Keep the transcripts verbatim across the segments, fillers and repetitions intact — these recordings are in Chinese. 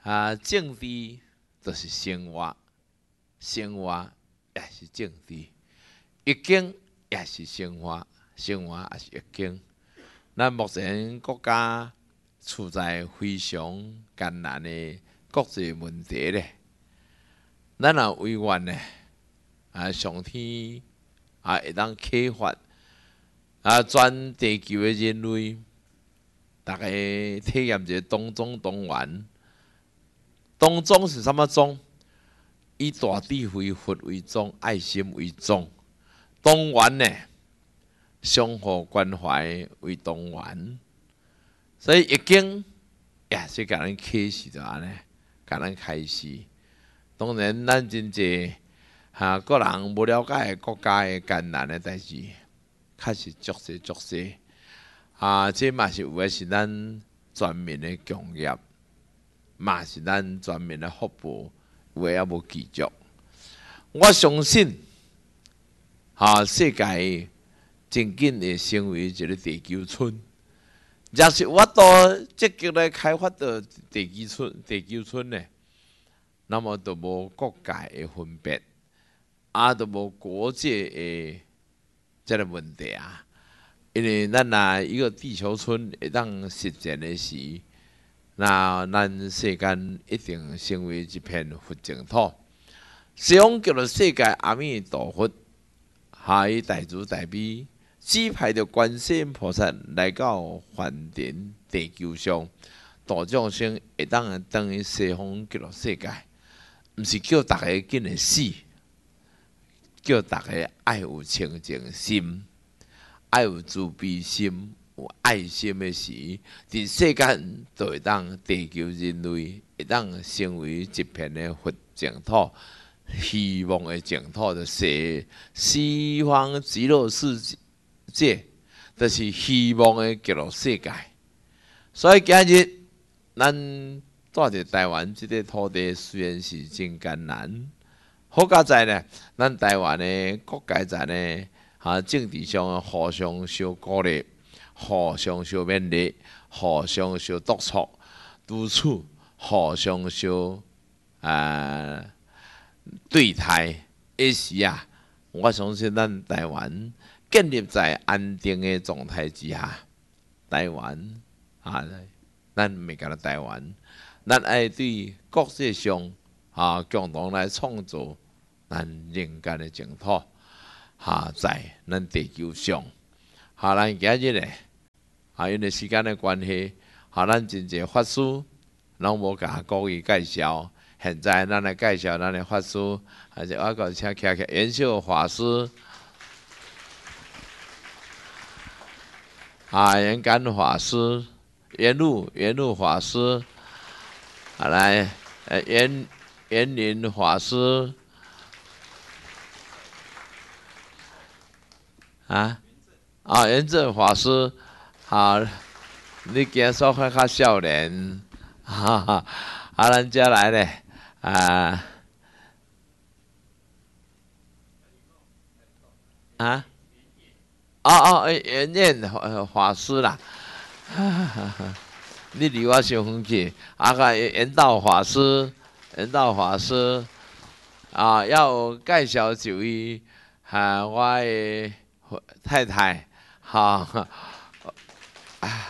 啊，政治就是生活，生活也是政治，易经也是生活，生活也是易经。咱目前国家处在非常艰难的国际问题咧，咱若委员咧，啊，上天啊会当启发啊，全地球的人类，大家体验一下东宗东源。东宗是啥物宗？以大智慧佛为宗，爱心为宗。东源呢，相互关怀为东源。所以易经也是甲咱启示着安尼，甲咱开始。当然，咱真济哈个人无了解国家的艰难的代志，确实足些足些。啊，这嘛是有诶是咱全民的共业。嘛是咱全面的福报，有诶也无记住。我相信，哈、啊、世界真紧会成为一个地球村。若是我都积极来开发到地球村，地球村呢，那么就无国界的分别，啊，就无国界的这个问题啊。因为咱若一个地球村会当实践的时，那咱世间一定成为一片佛净土。西方叫做世界阿弥陀佛，下伊大慈大悲，指派着观世音菩萨来到凡尘地球上，度众生会当等于西方极乐世界，毋是叫大家紧来死，叫大家爱有清净心，爱有慈悲心。有爱心的时，伫世间就会当地球人类会当成为一片的佛净土，希望的净土就是西方极乐世界，就是希望的极乐世界。所以今日咱住伫台湾这个土地，虽然是真艰难，好佳在呢，咱台湾的各界在呢，哈政治上互相相鼓励。互相相勉励，互相相督促，督促，互相相啊对待。一时啊，我相信咱台湾建立在安定的状态之下，台湾啊，咱毋是干那台湾，咱爱对国际上啊共同来创造咱人间的净土，哈，在咱地球上，哈，咱今日咧。啊，因为时间的关系，哈，咱真侪法师拢无甲各位介绍。现在咱来介绍咱的法师，还是我个请客客元秀法师，啊，元感法师，元路元路法师，啊来，呃元元林法师，啊，啊元正法师。好，你今所看较少年，哈哈，啊，咱遮来咧，啊，啊，哦哦，圆圆法师啦，哈哈哈，你离我伤远去，啊个圆道法师，圆道法师，啊，要介绍一位，哈，我的太太，哈。啊，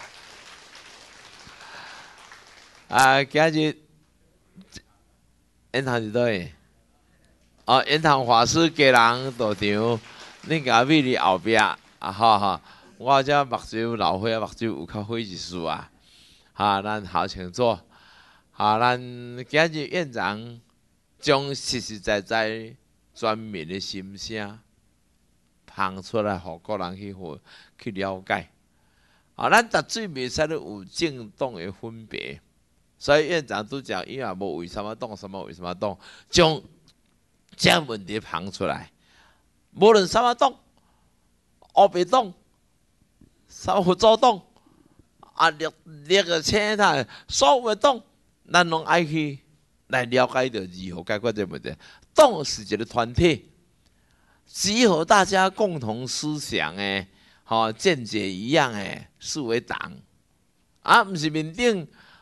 啊！今日演堂是倒位？哦，演堂法师家人道场，恁甲美伫后壁啊！哈哈，我遮目睭老花，目睭有较火一丝啊！哈，咱好清楚。哈，咱今日院长将实实在在全民的心声放出来，互个人去去了解。啊，咱逐水袂使咧有政党的分别，所以院长都讲，伊也无为什么党，什么为什么党，将这问题放出来。无论什么党，黑白党、什么左党，啊绿绿个青他，所有的党，咱拢爱去来了解到如何解决这问题。党是一个团体，集合大家共同思想诶。好、哦，见解一样诶，视为党，啊，毋是面顶，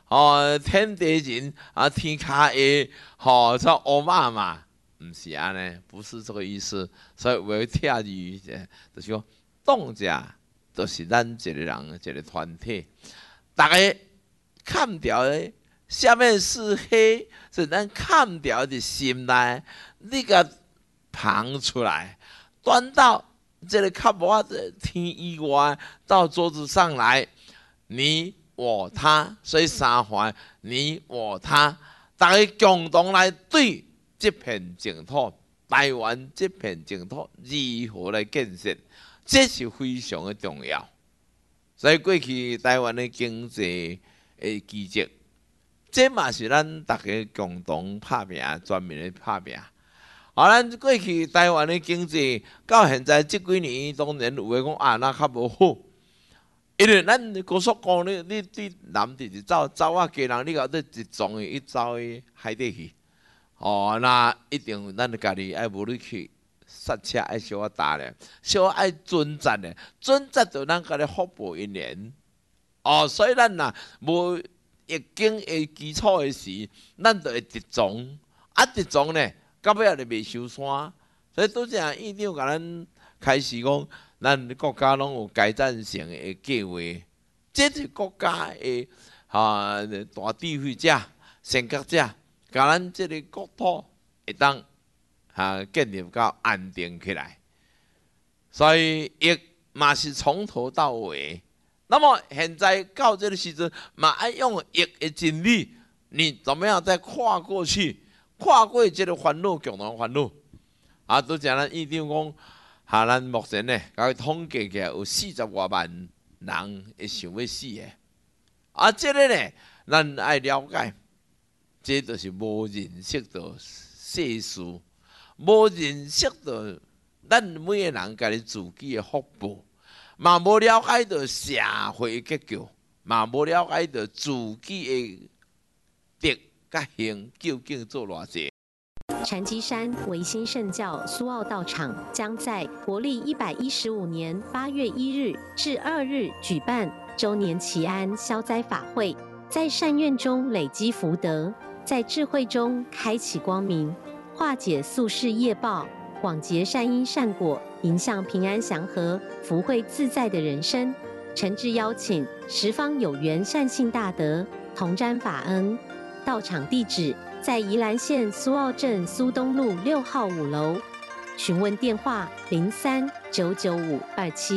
哦，天地人啊，天下的吼，这乌妈嘛，唔是安尼，不是这个意思。所以为跳语，就是说，当者就是咱一个人一个团体，大家看掉的，下面是黑，是咱看掉的心内，你个捧出来，端到这个看不的天以外，到桌子上来，你。我他，所以三环你我他，大家共同来对这片净土，台湾这片净土如何来建设，这是非常的重要。所以过去台湾的经济的基础，这嘛是咱大家共同拍拼，专门的拍拼。啊，咱过去台湾的经济到现在这几年，当然有诶讲啊，那较无好。因为咱高速公路，你你南直直走，走啊，家人你搞得一撞伊，一走去海底去，哦，那一定咱家己爱无你去刹车，爱小可打咧，小可爱准则咧，准则就咱家己服务一年，哦，所以咱呐无疫情的基础的时，咱就会直撞，啊直撞咧，到尾也就袂收山，所以拄则院长甲咱开始讲。咱国家拢有改善性的计划，这是国家的啊大智慧者、先觉者，甲咱这个国土会当啊建立到安定起来。所以疫嘛是从头到尾。那么现在到这个时阵，嘛爱用疫的真理，你怎么样再跨过去，跨过这个烦恼，共同烦恼啊！都讲咱院长讲。哈，咱目前呢，甲统计起来有四十外万人会想要死的。啊，这个呢，咱爱了解，这就是无认识到世事，无认识到咱每个人家己自己的福报，嘛无了解到社会结构，嘛无了解到自己的德甲行究竟做偌济。 禅机山维新圣教苏澳道场将在国历一百一十五年八月一日至二日举办周年祈安消灾法会，在善愿中累积福德，在智慧中开启光明，化解宿世业报，广结善因善果，迎向平安祥和、福慧自在的人生。诚挚邀请十方有缘善信大德同沾法恩。到场地址在宜兰县苏澳镇苏东路六号五楼，询问电话零三九九五二七。